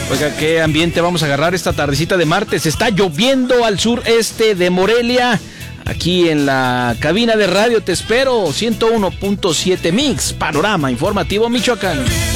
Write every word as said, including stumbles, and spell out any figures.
Oiga, ¿qué ambiente vamos a agarrar esta tardecita de martes? Está lloviendo al sureste de Morelia. Aquí en la cabina de radio te espero. ciento uno punto siete Mix, Panorama Informativo Michoacán.